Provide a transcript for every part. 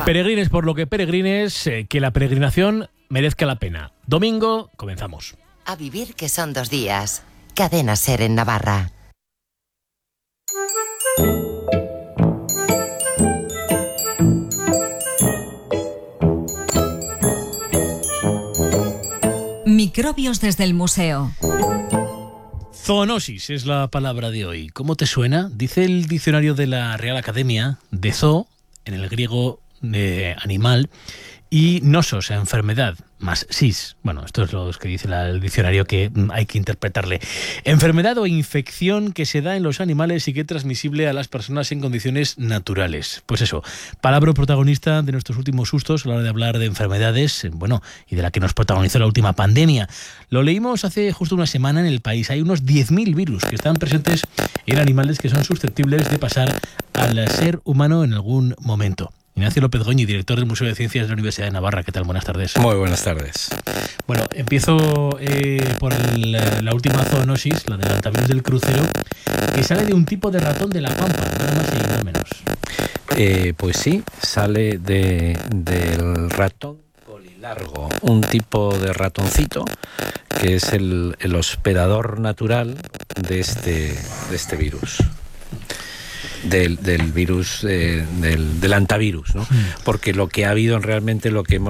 Peregrines por lo que peregrines, que la peregrinación merezca la pena. Domingo, comenzamos. A vivir que son 2 días. Cadena SER en Navarra. Microbios desde el museo. Zoonosis es la palabra de hoy. ¿Cómo te suena? Dice el diccionario de la Real Academia de zoo, en el griego de animal, y nosos, enfermedad, más sis. Bueno, esto es lo que dice el diccionario, que hay que interpretarle. Enfermedad o infección que se da en los animales y que es transmisible a las personas en condiciones naturales. Pues eso, palabra protagonista de nuestros últimos sustos a la hora de hablar de enfermedades, bueno, y de la que nos protagonizó la última pandemia. Lo leímos hace justo una semana en El País. Hay unos 10.000 virus que están presentes en animales que son susceptibles de pasar al ser humano en algún momento. Ignacio López Goñi, director del Museo de Ciencias de la Universidad de Navarra. ¿Qué tal? Buenas tardes. Muy buenas tardes. Bueno, empiezo por la última zoonosis, la del hantavirus del crucero, que sale de un tipo de ratón de la Pampa, nada más y nada menos. Pues sí, sale del ratón colilargo, un tipo de ratoncito que es el hospedador natural de este virus. Del virus, del hantavirus, ¿no? Porque lo que ha habido realmente, lo que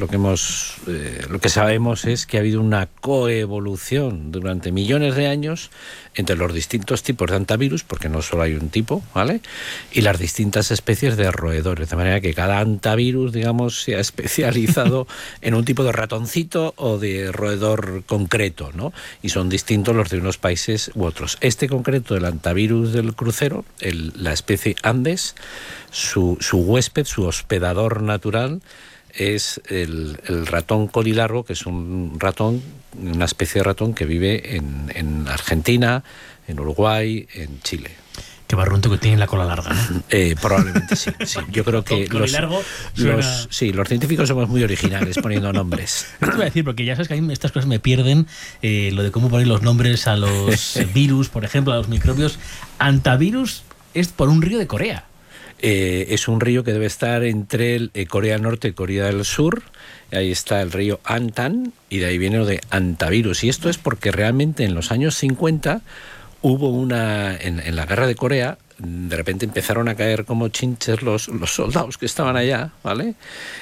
sabemos es que ha habido una coevolución durante millones de años entre los distintos tipos de hantavirus, porque no solo hay un tipo, ¿vale? Y las distintas especies de roedores, de manera que cada hantavirus, digamos, se ha especializado en un tipo de ratoncito o de roedor concreto, ¿no? Y son distintos los de unos países u otros. Este concreto, el hantavirus del crucero, la especie Andes, su huésped, su hospedador natural, es el ratón colilargo, que es un ratón, una especie de ratón que vive en Argentina, en Uruguay, en Chile. Qué barrunto que tiene la cola larga, ¿no? Probablemente sí. Yo creo que los científicos somos muy originales poniendo nombres. Esto te voy a decir, porque ya sabes que a mí estas cosas me pierden, lo de cómo poner los nombres a los virus, por ejemplo, a los microbios. Hantavirus es por un río de Corea. Es un río que debe estar entre Corea del Norte y Corea del Sur. Ahí está el río Antan y de ahí viene lo de hantavirus. Y esto es porque realmente en los años 50 hubo en la guerra de Corea, de repente empezaron a caer como chinches los soldados que estaban allá, ¿vale?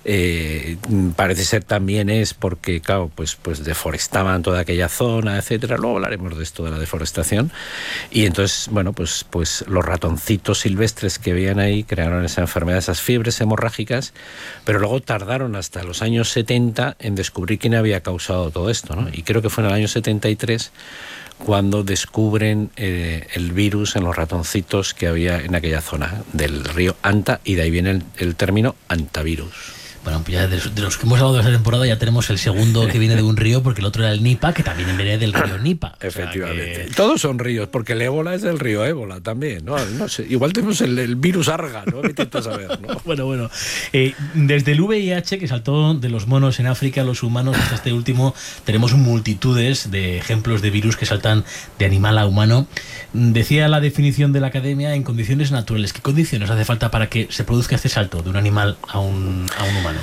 Parece ser también es porque, claro, pues deforestaban toda aquella zona, etcétera. Luego hablaremos de esto de la deforestación. Y entonces, bueno, pues los ratoncitos silvestres que veían ahí crearon esa enfermedad, esas fiebres hemorrágicas, pero luego tardaron hasta los años 70 en descubrir quién había causado todo esto, ¿no? Y creo que fue en el año 73 cuando descubren el virus en los ratoncitos que había en aquella zona del río Anta, y de ahí viene el término hantavirus. Bueno, pues ya de los que hemos hablado de esta temporada ya tenemos el segundo que viene de un río, porque el otro era el Nipa, que también viene del río Nipa. Efectivamente. O sea que... Todos son ríos, porque el ébola es del río Ébola también, ¿no? No sé, igual tenemos el virus Arga, ¿no? Me intento saber, ¿no? Bueno. Desde el VIH, que saltó de los monos en África a los humanos, hasta este último, tenemos multitudes de ejemplos de virus que saltan de animal a humano. Decía la definición de la Academia, en condiciones naturales. ¿Qué condiciones hace falta para que se produzca este salto de un animal a un humano?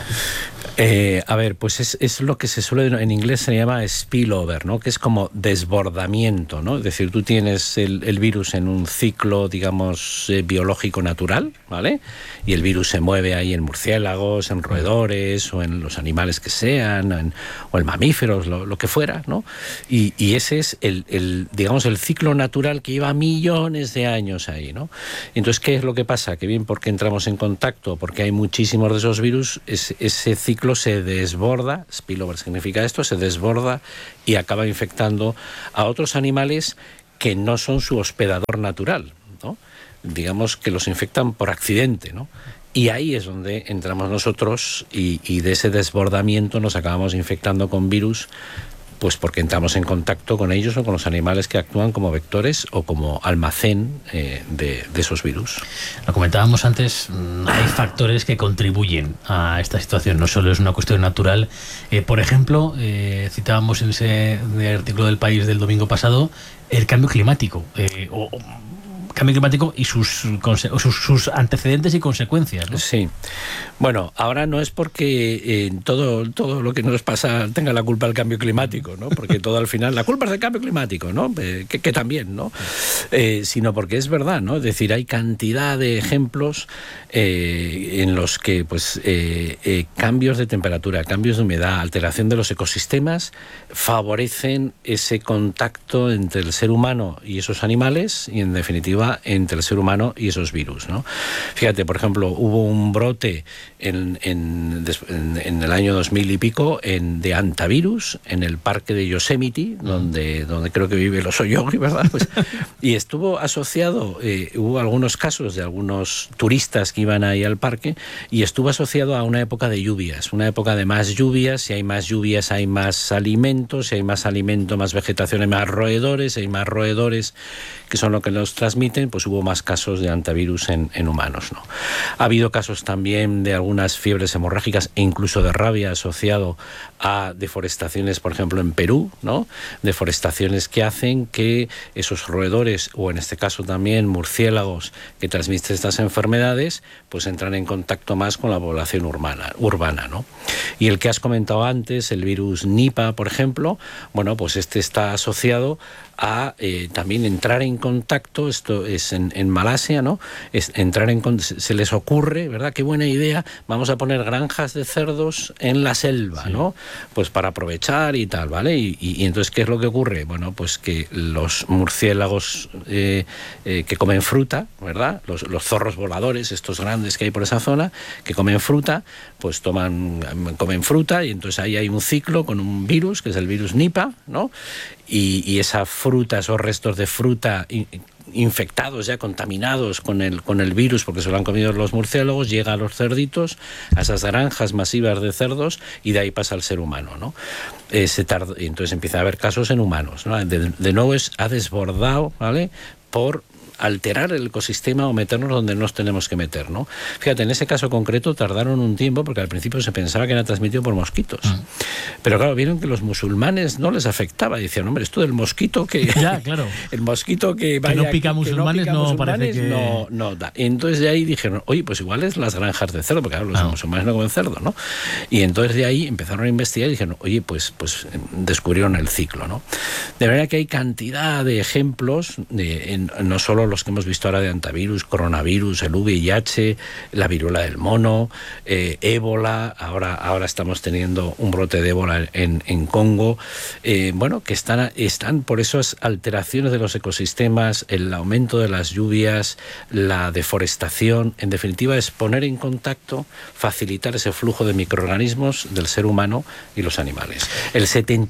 A ver, pues es lo que se suele, en inglés se llama spillover, ¿no? Que es como desbordamiento, ¿no? Es decir, tú tienes el virus en un ciclo, digamos, biológico natural, ¿vale? Y el virus se mueve ahí en murciélagos, en roedores o en los animales que sean, o en mamíferos, lo que fuera, ¿no? Y ese es digamos, el ciclo natural que lleva millones de años ahí, ¿no? Entonces, ¿qué es lo que pasa? Que bien, porque entramos en contacto, porque hay muchísimos de esos virus, ese ciclo se desborda, spillover significa esto, se desborda y acaba infectando a otros animales que no son su hospedador natural, ¿no? Digamos que los infectan por accidente, ¿no? Y ahí es donde entramos nosotros y de ese desbordamiento nos acabamos infectando con virus, pues porque entramos en contacto con ellos o con los animales que actúan como vectores o como almacén de esos virus. Lo comentábamos antes, hay factores que contribuyen a esta situación, no solo es una cuestión natural. Por ejemplo, citábamos en ese artículo del País del domingo pasado, el cambio climático. cambio climático y sus antecedentes y consecuencias, ¿no? Sí. Bueno, ahora no es porque todo lo que nos pasa tenga la culpa del cambio climático, ¿no? Porque todo al final, la culpa es del cambio climático, ¿no? Que también, ¿no? Sino porque es verdad, ¿no? Es decir, hay cantidad de ejemplos en los que, pues, cambios de temperatura, cambios de humedad, alteración de los ecosistemas favorecen ese contacto entre el ser humano y esos animales y, en definitiva, entre el ser humano y esos virus, ¿no? Fíjate, por ejemplo, hubo un brote en el año 2000 y pico de hantavirus en el parque de Yosemite, donde creo que vive el oso yogi, ¿verdad? Pues, y estuvo asociado, hubo algunos casos de algunos turistas que iban ahí al parque, y estuvo asociado a una época de lluvias, una época de más lluvias. Si hay más lluvias hay más alimentos, si hay más alimento, más vegetación, hay más roedores, si hay más roedores, que son lo que los transmiten, pues hubo más casos de hantavirus en humanos, ¿no? Ha habido casos también de algunas fiebres hemorrágicas e incluso de rabia asociado a deforestaciones, por ejemplo, en Perú, ¿no? Deforestaciones que hacen que esos roedores, o en este caso también murciélagos que transmiten estas enfermedades, pues entran en contacto más con la población urbana, ¿no? Y el que has comentado antes, el virus Nipah, por ejemplo, bueno, pues este está asociado a también entrar en contacto, esto es en Malasia, ¿no? Se les ocurre, ¿verdad? Qué buena idea, vamos a poner granjas de cerdos en la selva, sí, ¿no? Pues para aprovechar y tal, ¿vale? Y entonces, ¿qué es lo que ocurre? Bueno, pues que los murciélagos que comen fruta, ¿verdad? Los zorros voladores, estos grandes que hay por esa zona, que comen fruta, pues comen fruta, y entonces ahí hay un ciclo con un virus, que es el virus Nipah, ¿no? Y esa fruta, esos restos de fruta infectados, ya contaminados con el virus, porque se lo han comido los murciélagos, llega a los cerditos, a esas granjas masivas de cerdos, y de ahí pasa al ser humano, ¿no? Y entonces empieza a haber casos en humanos, ¿no? De nuevo ha desbordado, ¿vale? Por alterar el ecosistema o meternos donde nos tenemos que meter, ¿no? Fíjate, en ese caso concreto tardaron un tiempo, porque al principio se pensaba que era transmitido por mosquitos. Pero claro, vieron que los musulmanes no les afectaba. Y decían, hombre, esto del mosquito que... Ya, claro. El mosquito que no pica musulmanes, no parece que... No da. Y entonces de ahí dijeron, oye, pues igual es las granjas de cerdo, porque claro, los musulmanes no comen cerdo, ¿no? Y entonces de ahí empezaron a investigar y dijeron, oye, pues descubrieron el ciclo, ¿no? De manera que hay cantidad de ejemplos, no solo los que hemos visto ahora de hantavirus, coronavirus, el VIH, la viruela del mono, ébola, ahora estamos teniendo un brote de ébola en Congo, bueno, que están por esas alteraciones de los ecosistemas, el aumento de las lluvias, la deforestación, en definitiva es poner en contacto, facilitar ese flujo de microorganismos del ser humano y los animales. El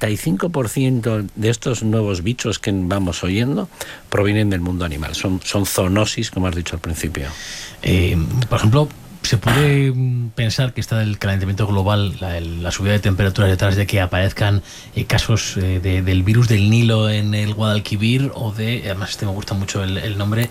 75% de estos nuevos bichos que vamos oyendo provienen del mundo animal, son zoonosis, como has dicho al principio. Por ejemplo, ¿se puede pensar que está el calentamiento global, la subida de temperaturas detrás de que aparezcan casos del virus del Nilo en el Guadalquivir, o además me gusta mucho el nombre,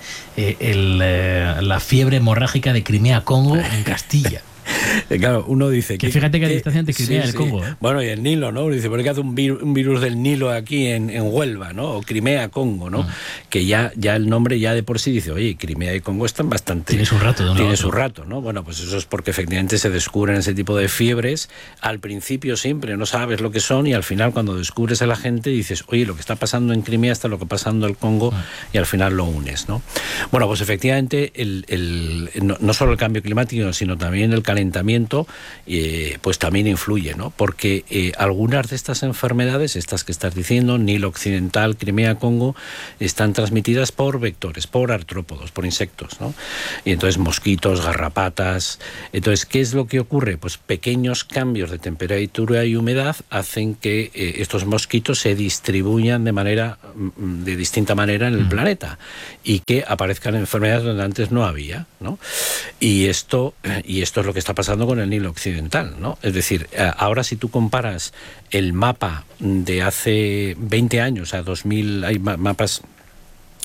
la fiebre hemorrágica de Crimea-Congo en Castilla? Claro, uno dice que fíjate que hay distancia entre Crimea y el Congo. Bueno, y el Nilo, ¿no? Uno dice, ¿por qué hace un virus del Nilo aquí en Huelva, ¿no? O Crimea-Congo, ¿no? Que ya el nombre ya de por sí dice, oye, Crimea y Congo están bastante... Tiene su rato, ¿no? Bueno, pues eso es porque efectivamente se descubren ese tipo de fiebres. Al principio siempre no sabes lo que son, y al final cuando descubres a la gente dices, oye, lo que está pasando en Crimea está lo que está pasando en el Congo, y al final lo unes, ¿no? Bueno, pues efectivamente no solo el cambio climático, sino también el calentamiento, pues también influye, ¿no? Porque algunas de estas enfermedades, estas que estás diciendo, Nilo occidental, Crimea, Congo, están transmitidas por vectores, por artrópodos, por insectos, ¿no? Y entonces mosquitos, garrapatas. Entonces, ¿qué es lo que ocurre? Pues pequeños cambios de temperatura y humedad hacen que estos mosquitos se distribuyan de distinta manera en el planeta, y que aparezcan enfermedades donde antes no había, ¿no? Y esto es lo que está pasando con el Nilo occidental, ¿no? Es decir, ahora si tú comparas el mapa de hace 20 años a 2000, hay mapas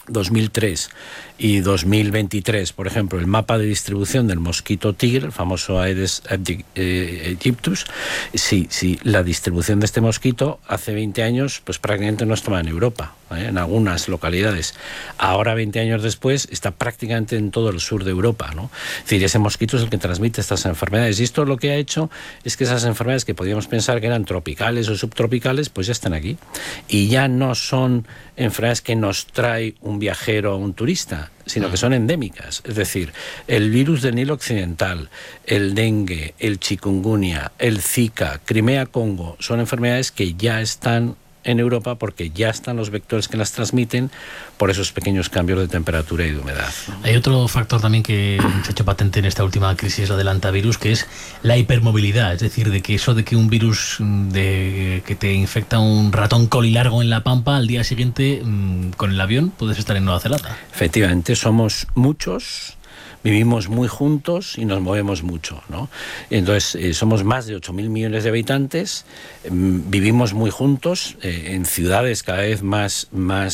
2003 y 2023, por ejemplo, el mapa de distribución del mosquito tigre, el famoso Aedes aegyptus, sí, la distribución de este mosquito hace 20 años pues prácticamente no estaba en Europa, en algunas localidades. Ahora, 20 años después, está prácticamente en todo el sur de Europa, ¿no? Es decir, ese mosquito es el que transmite estas enfermedades, y esto lo que ha hecho es que esas enfermedades que podíamos pensar que eran tropicales o subtropicales, pues ya están aquí, y ya no son enfermedades que nos trae un viajero o un turista, sino que son endémicas. Es decir, el virus del Nilo Occidental, el dengue, el chikungunya, el Zika, Crimea-Congo, son enfermedades que ya están en Europa porque ya están los vectores que las transmiten por esos pequeños cambios de temperatura y de humedad, ¿no? Hay otro factor también que se ha hecho patente en esta última crisis, la del hantavirus, que es la hipermovilidad. Es decir, de que eso de que un virus que te infecta un ratón colilargo en la pampa, al día siguiente con el avión puedes estar en Nueva Zelanda. Efectivamente, somos muchos, vivimos muy juntos y nos movemos mucho, ¿no? Entonces, somos más de 8.000 millones de habitantes, vivimos muy juntos, en ciudades cada vez más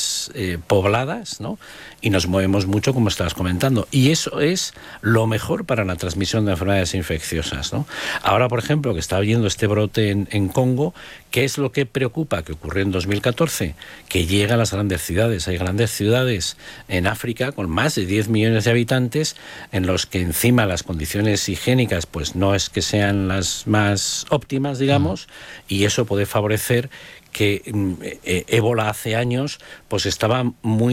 pobladas, ¿no? Y nos movemos mucho, como estabas comentando. Y eso es lo mejor para la transmisión de enfermedades infecciosas, ¿no? Ahora, por ejemplo, que está habiendo este brote en Congo, ¿qué es lo que preocupa? Que ocurrió en 2014, que llega a las grandes ciudades. Hay grandes ciudades en África con más de 10 millones de habitantes, en los que encima las condiciones higiénicas pues no es que sean las más óptimas, digamos, y eso puede favorecer que ébola hace años pues estaba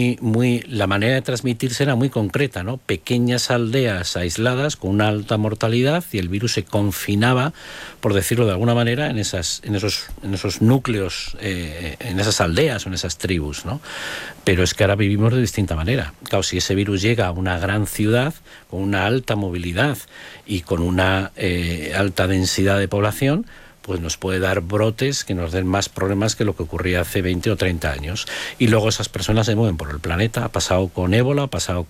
la manera de transmitirse era muy concreta, ¿no? Pequeñas aldeas aisladas con una alta mortalidad, y el virus se confinaba, por decirlo de alguna manera, en esos núcleos, en esas aldeas o en esas tribus, ¿no? Pero es que ahora vivimos de distinta manera. Claro, si ese virus llega a una gran ciudad con una alta movilidad y con una alta densidad de población, pues nos puede dar brotes que nos den más problemas que lo que ocurría hace 20 o 30 años. Y luego esas personas se mueven por el planeta. Ha pasado con ébola, ha pasado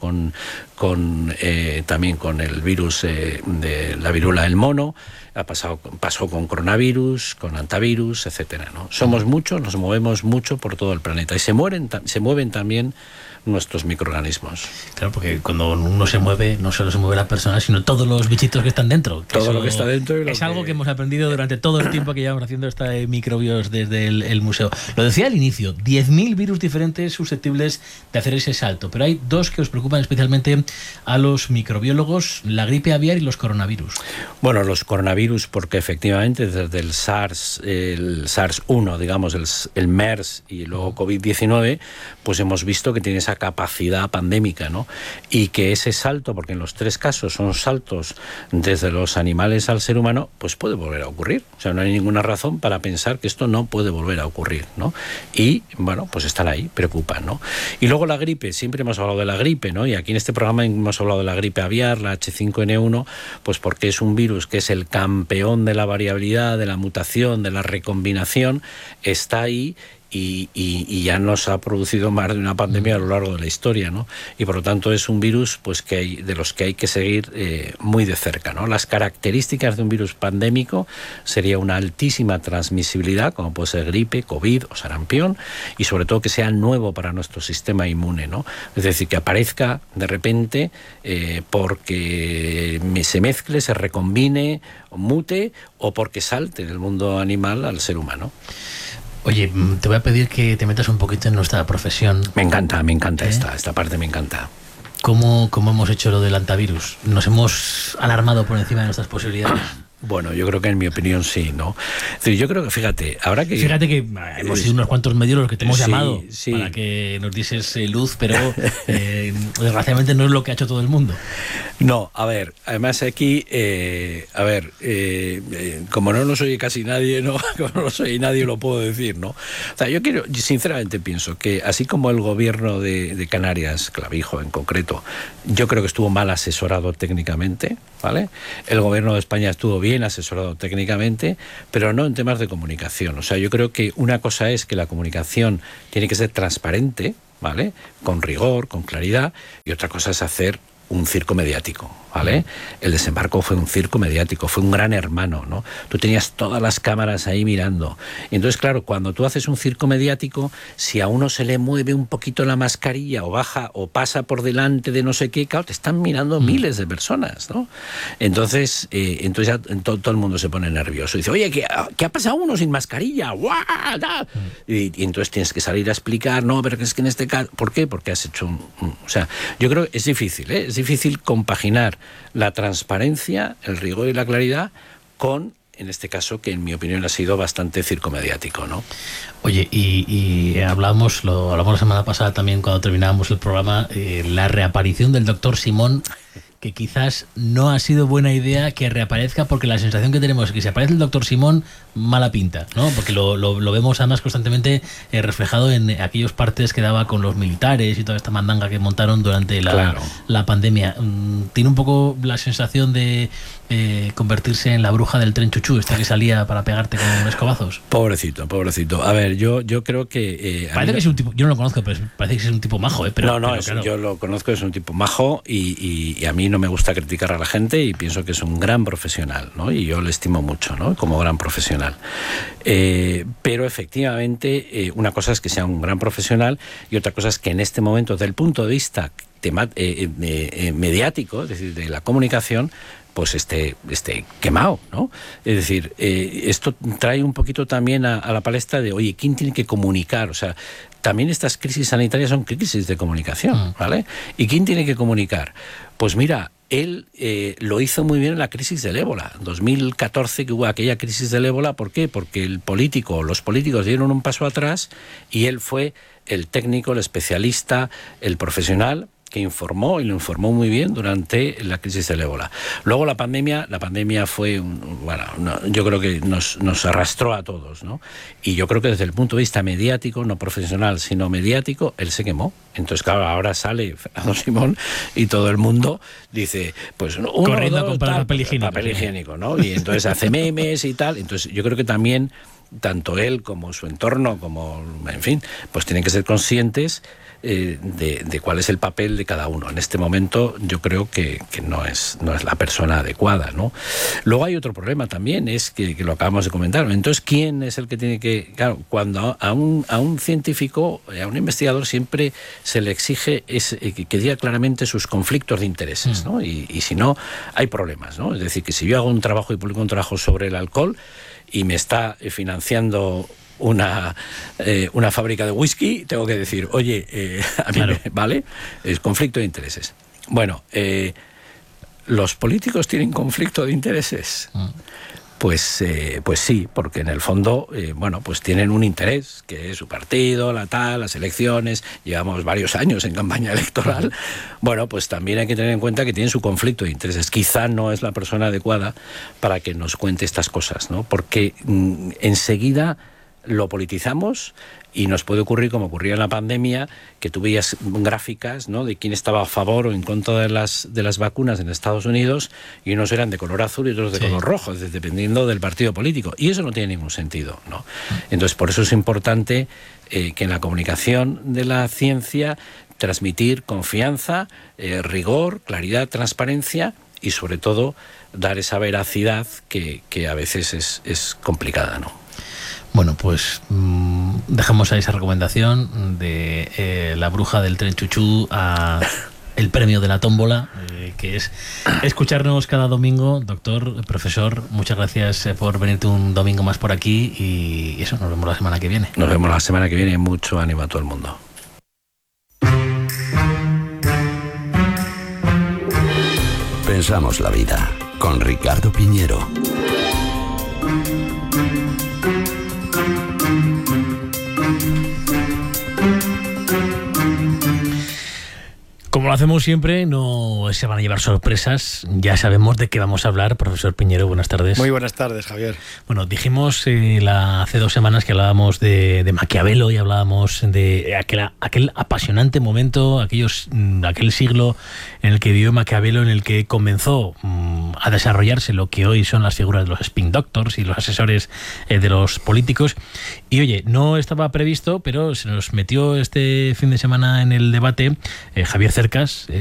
también con el virus de la viruela del mono, pasó con coronavirus, con hantavirus, etcétera, ¿no? Somos muchos, nos movemos mucho por todo el planeta y se mueven también nuestros microorganismos. Claro, porque cuando uno se mueve, no solo se mueve la persona, sino todos los bichitos que están dentro. Todo lo que está dentro. Es algo que hemos aprendido durante todo el tiempo que llevamos haciendo esta microbios desde el museo. Lo decía al inicio, 10.000 virus diferentes susceptibles de hacer ese salto, pero hay dos que os preocupan especialmente a los microbiólogos, la gripe aviar y los coronavirus. Bueno, los coronavirus, porque efectivamente desde el SARS-1, digamos, el MERS y luego COVID-19, pues hemos visto que tiene esa capacidad pandémica, ¿no? Y que ese salto, porque en los tres casos son saltos desde los animales al ser humano, pues puede volver a ocurrir. O sea, no hay ninguna razón para pensar que esto no puede volver a ocurrir, ¿no? Y, bueno, pues están ahí, preocupan, ¿no? Y luego la gripe, siempre hemos hablado de la gripe, ¿no? Y aquí en este programa hemos hablado de la gripe aviar, la H5N1, pues porque es un virus que es el campeón de la variabilidad, de la mutación, de la recombinación, está ahí. Y ya nos ha producido más de una pandemia a lo largo de la historia, ¿no? Y por lo tanto es un virus pues de los que hay que seguir muy de cerca, ¿no? Las características de un virus pandémico sería una altísima transmisibilidad, como puede ser gripe, COVID o sarampión, y sobre todo que sea nuevo para nuestro sistema inmune, ¿no? Es decir, que aparezca de repente porque se mezcle, se recombine, o mute, o porque salte del mundo animal al ser humano. Oye, te voy a pedir que te metas un poquito en nuestra profesión. Me encanta esta parte me encanta. ¿Cómo hemos hecho lo del hantavirus? ¿Nos hemos alarmado por encima de nuestras posibilidades? Bueno, yo creo que en mi opinión sí, ¿no? Es decir, yo creo que, fíjate que hemos sido unos cuantos medios los que te hemos llamado sí, para que nos dieses luz, pero desgraciadamente no es lo que ha hecho todo el mundo. No, a ver, además aquí, como no nos oye casi nadie, ¿no? Como no nos oye nadie, lo puedo decir, ¿no? O sea, yo sinceramente pienso que así como el gobierno de Canarias, Clavijo en concreto, yo creo que estuvo mal asesorado técnicamente, ¿vale? El gobierno de España estuvo bien asesorado técnicamente, pero no en temas de comunicación. O sea, yo creo que una cosa es que la comunicación tiene que ser transparente, ¿vale? Con rigor, con claridad, y otra cosa es hacer un circo mediático, ¿vale? El desembarco fue un circo mediático, fue un gran hermano, ¿no? Tú tenías todas las cámaras ahí mirando. Y entonces, claro, cuando tú haces un circo mediático, si a uno se le mueve un poquito la mascarilla o baja o pasa por delante de no sé qué, claro, te están mirando miles de personas, ¿no? Entonces ya todo el mundo se pone nervioso. Y dice, oye, ¿qué ha pasado uno sin mascarilla? ¡Guau! Y entonces tienes que salir a explicar, no, pero es que en este caso... ¿Por qué? Porque has hecho o sea, yo creo que es difícil, ¿eh? Es difícil compaginar la transparencia, el rigor y la claridad con, en este caso, que en mi opinión ha sido bastante circo mediático, ¿no? Oye, y hablamos la semana pasada también cuando terminábamos el programa, la reaparición del doctor Simón, que quizás no ha sido buena idea que reaparezca, porque la sensación que tenemos es que si aparece el doctor Simón, mala pinta, ¿no? Porque lo vemos además constantemente reflejado en aquellos partes que daba con los militares y toda esta mandanga que montaron durante la pandemia. Tiene un poco la sensación de convertirse en la bruja del tren chuchú, esta que salía para pegarte con escobazos. Pobrecito. A ver, yo creo que... parece que es un tipo, yo no lo conozco, pero parece que es un tipo majo, ¿eh? Pero claro. Yo lo conozco, es un tipo majo y a mí no me gusta criticar a la gente y pienso que es un gran profesional, ¿no? Y yo le estimo mucho, ¿no? Como gran profesional. Pero efectivamente, una cosa es que sea un gran profesional y otra cosa es que en este momento, desde el punto de vista mediático, es decir, de la comunicación, pues esté quemado, ¿no? Es decir, esto trae un poquito también a la palestra de, oye, ¿quién tiene que comunicar? O sea, también estas crisis sanitarias son crisis de comunicación, ¿vale? ¿Y quién tiene que comunicar? Pues mira, él lo hizo muy bien en la crisis del ébola. En 2014 que hubo aquella crisis del ébola, ¿por qué? Porque los políticos dieron un paso atrás y él fue el técnico, el especialista, el profesional que informó, y lo informó muy bien durante la crisis del ébola. Luego la pandemia fue, yo creo que nos arrastró a todos, ¿no? Y yo creo que desde el punto de vista mediático, no profesional, sino mediático, él se quemó. Entonces, claro, ahora sale Fernando Simón y todo el mundo dice, pues corriendo a comprar papel higiénico, ¿no? Y entonces hace memes y tal. Entonces, yo creo que también tanto él como su entorno, como, en fin, pues tienen que ser conscientes de cuál es el papel de cada uno. En este momento yo creo que no es la persona adecuada, ¿no? Luego hay otro problema también, es que lo acabamos de comentar. Entonces, ¿quién es el que tiene que...? Claro, cuando a un científico, a un investigador, siempre se le exige que diga claramente sus conflictos de intereses, ¿no? Y si no, hay problemas, ¿no? Es decir, que si yo hago un trabajo y publico un trabajo sobre el alcohol y me está financiando una fábrica de whisky, tengo que decir, oye, a mí claro. ¿Vale? Es conflicto de intereses. Bueno, ¿los políticos tienen conflicto de intereses? Pues sí, porque en el fondo, pues tienen un interés, que es su partido, las elecciones, llevamos varios años en campaña electoral. Bueno, pues también hay que tener en cuenta que tienen su conflicto de intereses. Quizá no es la persona adecuada para que nos cuente estas cosas, ¿no? Porque enseguida lo politizamos y nos puede ocurrir como ocurría en la pandemia, que tú veías gráficas, ¿no?, de quién estaba a favor o en contra de las vacunas en Estados Unidos, y unos eran de color azul y otros de color rojo, dependiendo del partido político, y eso no tiene ningún sentido, ¿no? Entonces, por eso es importante que en la comunicación de la ciencia transmitir confianza, rigor, claridad, transparencia y sobre todo dar esa veracidad que a veces es complicada, ¿no? Bueno, pues dejamos ahí esa recomendación de la bruja del tren chuchú a el premio de la tómbola, que es escucharnos cada domingo. Doctor, profesor, muchas gracias por venirte un domingo más por aquí y eso, nos vemos la semana que viene. Nos vemos la semana que viene y mucho ánimo a todo el mundo. Pensamos la vida con Ricardo Piñero. Como lo hacemos siempre, no se van a llevar sorpresas. Ya sabemos de qué vamos a hablar. Profesor Piñero, buenas tardes. Muy buenas tardes, Javier. Bueno, dijimos hace 2 semanas que hablábamos de Maquiavelo y hablábamos de aquel apasionante momento, aquel siglo en el que vivió Maquiavelo, en el que comenzó a desarrollarse lo que hoy son las figuras de los spin doctors y los asesores de los políticos. Y oye, no estaba previsto, pero se nos metió este fin de semana en el debate Javier Cercas,